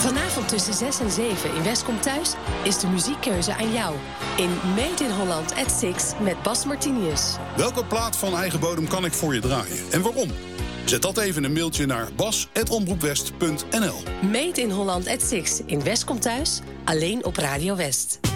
Vanavond tussen 6 en 7 in West Komt Thuis is de muziekkeuze aan jou. In Made in Holland at 6 met Bas Martinius. Welke plaat van eigen bodem kan ik voor je draaien en waarom? Zet dat even in een mailtje naar bas@omroepwest.nl. Made in Holland at 6 in West Komt Thuis, alleen op Radio West.